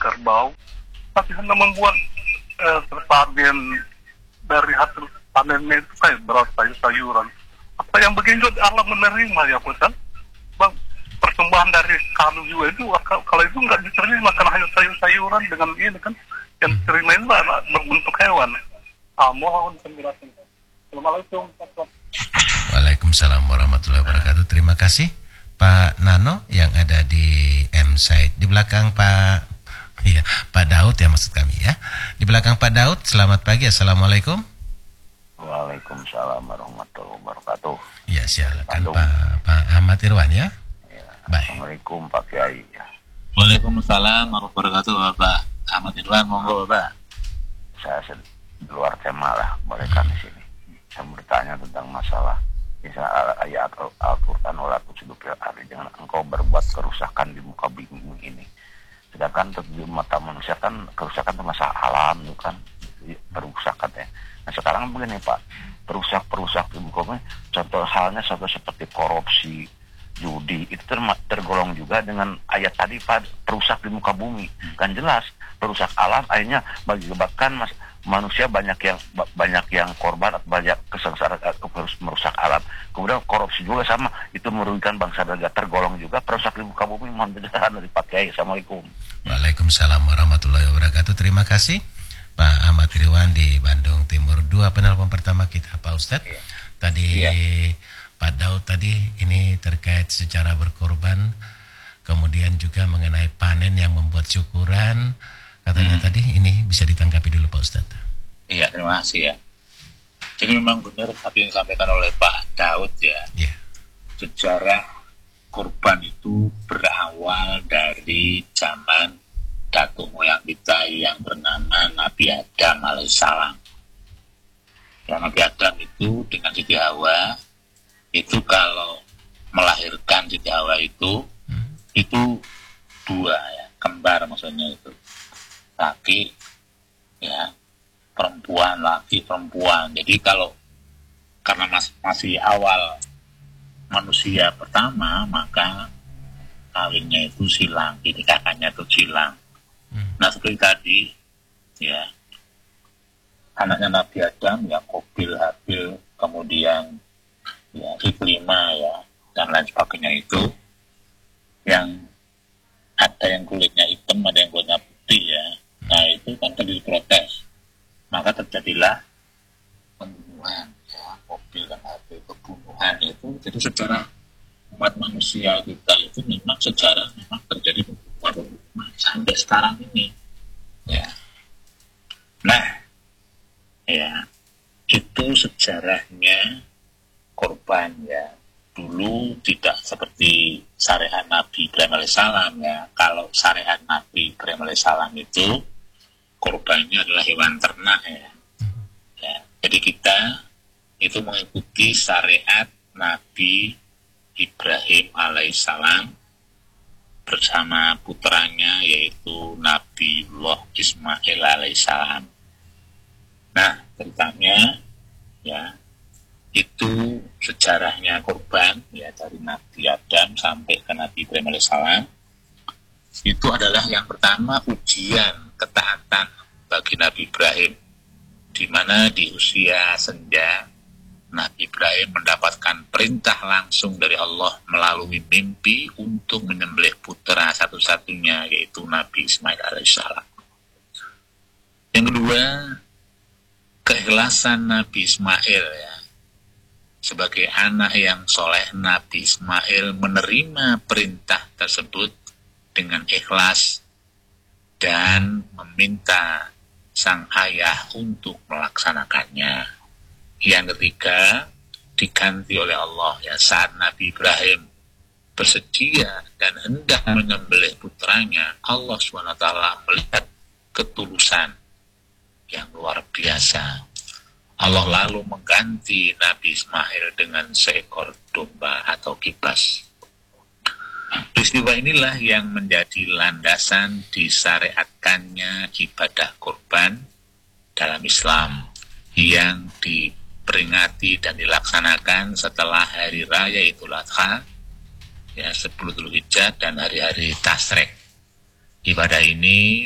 kerbau, tapi hanya membuat sebagian dari hasil panennya itu kayak beras sayur-sayuran. Apa yang begitu Allah menerima ya Ustaz? Bang, persembahan dari kami juga itu kalau itu nggak diterima karena hanya sayur-sayuran dengan ini kan yang diterima itu berbentuk hewan. Mohon penjelasan. Assalamualaikum. Waalaikumsalam warahmatullahi wabarakatuh. Terima kasih Pak Nano yang ada di M-Site di belakang Pak Daud ya maksud kami ya. Di belakang Pak Daud. Selamat pagi. Assalamualaikum. Waalaikumsalam warahmatullahi wabarakatuh. Ya silakan Pak Ahmad Irwan ya. Baik. Assalamualaikum Pak Kiai. Waalaikumsalam warahmatullahi wabarakatuh Bapak Ahmad Irwan, monggo Bapak. Saya di luar tema lah, mereka di sini. Saya bertanya tentang masalah ayat Al-Quran wala tusidu fil ardi, jangan engkau berbuat kerusakan di muka bumi ini. Sedangkan di mata manusia kan kerusakan itu masalah alam itu kan perusakan ya. Nah sekarang begini Pak, perusak di muka bumi, contoh halnya seperti korupsi, judi, itu tergolong juga dengan ayat tadi Pak, perusak di muka bumi. Kan jelas perusak alam akhirnya mengakibatkan manusia banyak yang korban atau banyak kesengsaraan harus merusak alam. Kemudian korupsi juga sama, itu merugikan bangsa dan negara, tergolong juga perusak di muka bumi. Mohon penjelasan dari Pak Kiai. Assalamualaikum. Waalaikumsalam warahmatullahi wabarakatuh. Terima kasih Pak Ahmad Irwan di Bandung Timur. Dua penelpon pertama kita Pak Ustadz. Tadi Pak Daud tadi ini terkait secara berkorban, kemudian juga mengenai panen yang membuat syukuran. Katanya tadi ini bisa ditanggapi dulu Pak Ustadz. Iya, terima kasih ya. Jadi memang benar apa yang disampaikan oleh Pak Daud ya. Sejarah kurban itu berawal dari zaman datuk moyang kita yang bernama Nabi Adam alaihissalam. Ya, Nabi Adam itu dengan Siti Hawa itu kalau melahirkan Siti Hawa itu dua ya, kembar maksudnya itu. Laki ya, perempuan laki perempuan. Jadi kalau karena masih awal manusia pertama, maka kawinnya itu silang, jadi kakaknya itu silang. Nah seperti tadi ya, anaknya Nabi Adam ya, Qabil, Habil, kemudian ya Iklima ya, dan lain sebagainya itu, yang ada yang kulitnya hitam, ada yang kulitnya putih ya. Nah itu kan terjadi protes, maka terjadilah pembunuhan ya, Qabil dan Habil, pembunuhan itu. Jadi secara umat manusia kita itu memang sejarah memang terjadi pembunuhan sampai sekarang ini ya. Nah ya, itu sejarahnya korban ya. Dulu tidak seperti syariat Nabi Ibrahim alaihissalam ya. Kalau syariat Nabi Ibrahim alaihissalam itu korbannya adalah hewan ternak ya. Jadi kita itu mengikuti syariat Nabi Ibrahim alaihissalam bersama putranya yaitu Nabiullah Ismail alaihissalam. Nah ceritanya ya, itu sejarahnya korban ya, dari Nabi Adam sampai ke Nabi Ibrahim alaihissalam. Itu adalah yang pertama ujian ketaatan bagi Nabi Ibrahim, di mana di usia senja Nabi Ibrahim mendapatkan perintah langsung dari Allah melalui mimpi untuk menyembelih putra satu-satunya yaitu Nabi Ismail alaihissalam. Yang kedua, keikhlasan Nabi Ismail ya. Sebagai anak yang soleh, Nabi Ismail menerima perintah tersebut dengan ikhlas dan meminta sang ayah untuk melaksanakannya. Yang ketiga, diganti oleh Allah ya, saat Nabi Ibrahim bersedia dan hendak menyembelih putranya, Allah SWT melihat ketulusan yang luar biasa. Allah lalu mengganti Nabi Ismail dengan seekor domba atau kibas. Peristiwa inilah yang menjadi landasan disyariatkannya ibadah kurban dalam Islam yang diperingati dan dilaksanakan setelah hari raya Idul Adha ya, 10 Dzulhijjah dan hari-hari Tasyrik. Ibadah ini